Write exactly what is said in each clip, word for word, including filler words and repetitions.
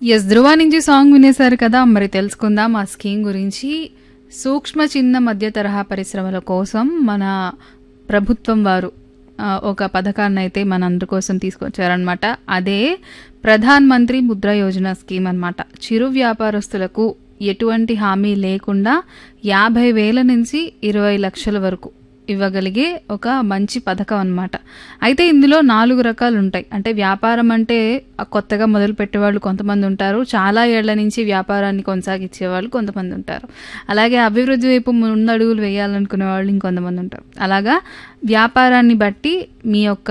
Yes. 'ధృవ' నుంచి song వినేశారు కదా! మరి తెలుసుకుందాం ఆ స్కీమ్ గురించి. సూక్ష్మ, చిన్న, మధ్య తరహా పరిశ్రమల కోసం మన ప్రభుత్వం వారు ఆహ్, ఒక పథకాన్నయితే మనందరి కోసం తీసుకొచ్చారనమాట. అదే ప్రధాన్ మంత్రి ముద్రా యోజన స్కీమ్ అనమాట. చిరు వ్యాపారస్తులకు ఎటువంటి హామీ లేకుండా యాభై వేల నుంచి ఇరవై లక్షల వరకు ఇవ్వగలిగే ఒక మంచి పథకం అనమాట. అయితే ఇందులో నాలుగు రకాలు ఉంటాయి. అంటే వ్యాపారం అంటే కొత్తగా మొదలు పెట్టేవాళ్ళు కొంతమంది ఉంటారు. చాలా ఏళ్ల నుంచి వ్యాపారాన్ని కొనసాగించేవాళ్ళు కొంతమంది ఉంటారు. అలాగే అభివృద్ధి వైపు ముందడుగులు వేయాలనుకునే వాళ్ళు ఇంకొంతమంది ఉంటారు. అలాగా వ్యాపారాన్ని బట్టి మీ యొక్క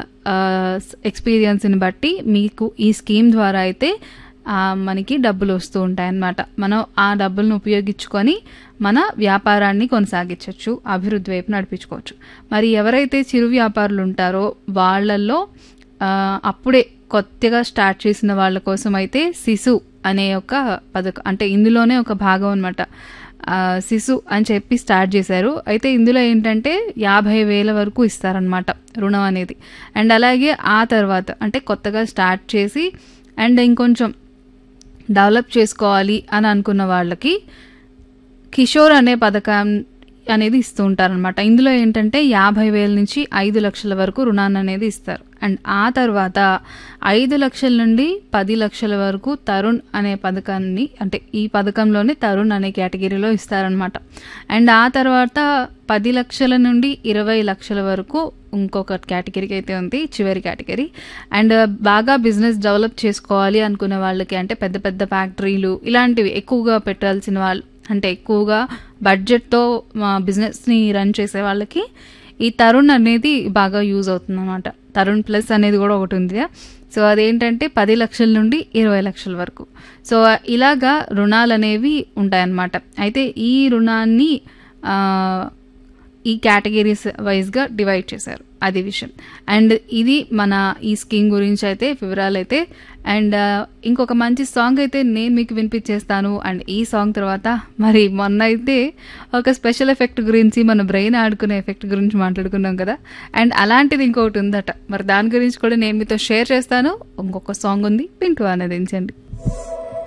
ఎక్స్పీరియన్స్ని బట్టి మీకు ఈ స్కీమ్ ద్వారా అయితే మనకి డబ్బులు వస్తూ ఉంటాయన్నమాట. మనం ఆ డబ్బులను ఉపయోగించుకొని మన వ్యాపారాన్ని కొనసాగించవచ్చు, అభివృద్ధి వైపు నడిపించుకోవచ్చు. మరి ఎవరైతే చిరు వ్యాపారులు ఉంటారో వాళ్ళల్లో అప్పుడే కొత్తగా స్టార్ట్ చేసిన వాళ్ళ కోసం అయితే శిశు అనే ఒక పథకం, అంటే ఇందులోనే ఒక భాగం అనమాట. శిశు అని చెప్పి స్టార్ట్ చేశారు. అయితే ఇందులో ఏంటంటే యాభై వేల వరకు ఇస్తారనమాట రుణం అనేది. అండ్ అలాగే ఆ తర్వాత అంటే కొత్తగా స్టార్ట్ చేసి అండ్ ఇంకొంచెం డెవలప్ చేసుకోవాలి అని అనుకున్న వాళ్ళకి కిషోర్ అనే పథకం అనేది ఇస్తూ ఉంటారనమాట. ఇందులో ఏంటంటే యాభై వేల నుంచి ఐదు లక్షల వరకు రుణాన్ని అనేది ఇస్తారు. అండ్ ఆ తర్వాత ఐదు లక్షల నుండి పది లక్షల వరకు తరుణ్ అనే పథకాన్ని, అంటే ఈ పథకంలోనే తరుణ్ అనే కేటగిరీలో ఇస్తారనమాట. అండ్ ఆ తర్వాత పది లక్షల నుండి ఇరవై లక్షల వరకు ఇంకొక కేటగిరీకి అయితే ఉంది, చివరి కేటగిరీ. అండ్ బాగా బిజినెస్ డెవలప్ చేసుకోవాలి అనుకునే వాళ్ళకి, అంటే పెద్ద పెద్ద ఫ్యాక్టరీలు ఇలాంటివి ఎక్కువగా పెట్టాల్సిన వాళ్ళు, అంటే ఎక్కువగా బడ్జెట్తో బిజినెస్ని రన్ చేసే వాళ్ళకి ఈ తరుణ్ అనేది బాగా యూజ్ అవుతుంది అనమాట. తరుణ్ ప్లస్ అనేది కూడా ఒకటి ఉంది. సో అదేంటంటే పది లక్షల నుండి ఇరవై లక్షల వరకు. సో ఇలాగా రుణాలు అనేవి ఉంటాయన్నమాట. అయితే ఈ రుణాన్ని ఈ కేటగిరీస్ వైజ్గా డివైడ్ చేశారు, అది విషయం. అండ్ ఇది మన ఈ స్కీమ్ గురించి అయితే వివరాలు అయితే. అండ్ ఇంకొక మంచి సాంగ్ అయితే నేను మీకు వినిపించేస్తాను. అండ్ ఈ సాంగ్ తర్వాత మరి మొన్న అయితే ఒక స్పెషల్ ఎఫెక్ట్ గురించి, మన బ్రెయిన్ ఆడుకునే ఎఫెక్ట్ గురించి మాట్లాడుకున్నాం కదా. అండ్ అలాంటిది ఇంకొకటి ఉందట, మరి దాని గురించి కూడా నేను మీతో షేర్ చేస్తాను. ఇంకొక సాంగ్ ఉంది, వింటూ ఆనందించండి.